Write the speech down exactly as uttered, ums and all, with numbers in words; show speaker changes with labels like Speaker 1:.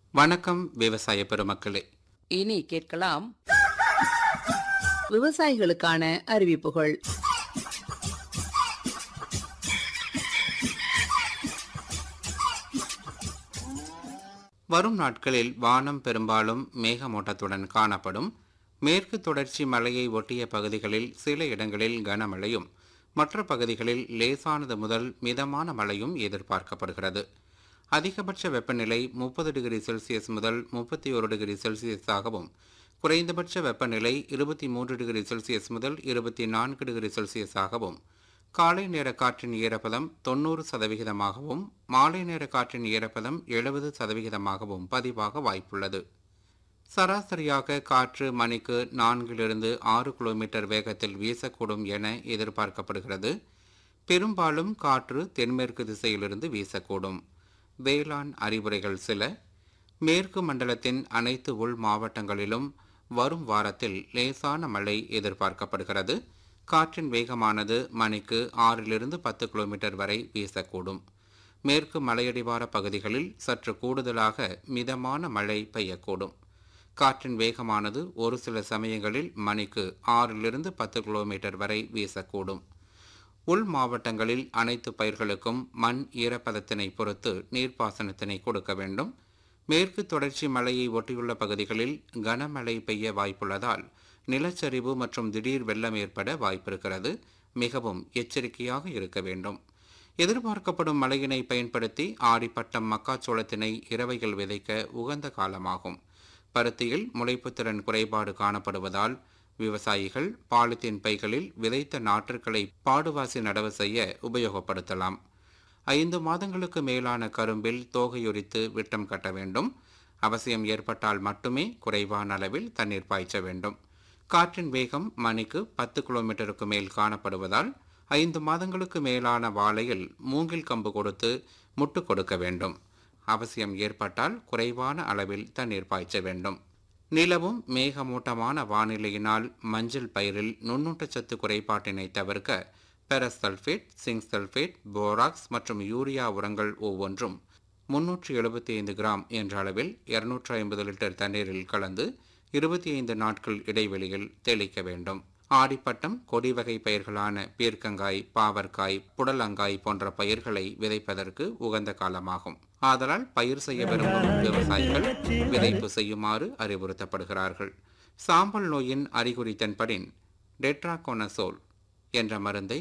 Speaker 1: வணக்கம் விவசாய பெருமக்களே.
Speaker 2: இனி கேட்கலாம் விவசாயிகளுக்கான அறிவிப்புகள்.
Speaker 1: வரும் நாட்களில் வானம் பெரும்பாலும் மேகமூட்டத்துடன் காணப்படும். மேற்கு தொடர்ச்சி மலையை ஒட்டிய பகுதிகளில் சில இடங்களில் கனமழையும், மற்ற பகுதிகளில் லேசானது முதல் மிதமான மழையும் எதிர்பார்க்கப்படுகிறது. அதிகபட்ச வெப்பநிலை முப்பது டிகிரி செல்சியஸ் முதல் முப்பத்தி ஒரு டிகிரி செல்சியஸாகவும், குறைந்தபட்ச வெப்பநிலை இருபத்தி மூன்று டிகிரி செல்சியஸ் முதல் இருபத்தி நான்கு டிகிரி செல்சியஸாகவும், காலை நேர காற்றின் ஈரப்பதம் தொண்ணூறு சதவிகிதமாகவும், மாலை நேர காற்றின் ஈரப்பதம் எழுபது சதவிகிதமாகவும் பதிவாக வாய்ப்புள்ளது. சராசரியாக காற்று மணிக்கு நான்கிலிருந்து ஆறு கிலோமீட்டர் வேகத்தில் வீசக்கூடும் என எதிர்பார்க்கப்படுகிறது. பெரும்பாலும் காற்று தென்மேற்கு திசையிலிருந்து வீசக்கூடும். வேளாண் அறிவுரைகள் சில. மேற்கு மண்டலத்தின் அனைத்து உள் மாவட்டங்களிலும் வரும் வாரத்தில் லேசான மழை எதிர்பார்க்கப்படுகிறது. காற்றின் வேகமானது மணிக்கு ஆறிலிருந்து பத்து கிலோமீட்டர் வரை வீசக்கூடும். மேற்கு மலையடிவார பகுதிகளில் சற்று கூடுதலாக மிதமான மழை பெய்யக்கூடும். காற்றின் வேகமானது ஒரு சில சமயங்களில் மணிக்கு ஆறிலிருந்து பத்து கிலோமீட்டர் வரை வீசக்கூடும். உள் மாவட்டங்களில் அனைத்து பயிர்களுக்கும் மண் ஈரப்பதத்தினை பொறுத்து நீர்ப்பாசனத்தினை கொடுக்க வேண்டும். மேற்கு தொடர்ச்சி மலையை ஒட்டியுள்ள பகுதிகளில் கனமழை பெய்ய வாய்ப்புள்ளதால் நிலச்சரிவு மற்றும் திடீர் வெள்ளம் ஏற்பட வாய்ப்பிருக்கிறது. மிகவும் எச்சரிக்கையாக இருக்க வேண்டும். எதிர்பார்க்கப்படும் மழையினை பயன்படுத்தி ஆடிப்பட்டம் மக்காச்சோளத்தினை இரவையில் விதைக்க உகந்த காலமாகும். பருத்தியில் முளைப்பு திறன் குறைபாடு காணப்படுவதால் விவசாயிகள் பாலித்தீன் பைகளில் விதைத்த நாற்றுக்களை பாடுவாசி நடவு செய்ய உபயோகப்படுத்தலாம். ஐந்து மாதங்களுக்கு மேலான கரும்பில் தோகையுரித்து விட்டம் கட்ட வேண்டும். அவசியம் ஏற்பட்டால் மட்டுமே குறைவான அளவில் தண்ணீர் பாய்ச்ச வேண்டும். காற்றின் வேகம் மணிக்கு பத்து கிலோமீட்டருக்கு மேல் காணப்படுவதால் ஐந்து மாதங்களுக்கு மேலான வாழையில் மூங்கில் கம்பு கொடுத்து முட்டு கொடுக்க வேண்டும். அவசியம் ஏற்பட்டால் குறைவான அளவில் தண்ணீர் பாய்ச்ச வேண்டும். நிலவும் மேகமூட்டமான வானிலையினால் மஞ்சள் பயிரில் நுண்ணூட்டச்சத்து குறைபாட்டினை தவிர்க்க ferrous sulphate, sink sulphate, borax மற்றும் யூரியா உரங்கள் ஒவ்வொன்றும் முன்னூற்றி எழுபத்தி ஐந்து கிராம் என்ற அளவில் இருநூற்றி ஐம்பது லிட்டர் தண்ணீரில் கலந்து இருபத்தி ஐந்து நாட்கள் இடைவெளியில் தெளிக்க வேண்டும். ஆடிப்பட்டம் கொடி வகை பயிர்களான பீர்க்கங்காய், பாவற்காய், புடலங்காய் போன்ற பயிர்களை விதைப்பதற்கு உகந்த காலமாகும். ஆதலால் பயிர் செய்ய விரும்பும் விவசாயிகள் விதைப்பு செய்யுமாறு அறிவுறுத்தப்படுகிறார்கள். சாம்பல் நோயின் அறிகுறி தென்படின் டெட்ராகோனசோல் என்ற மருந்தை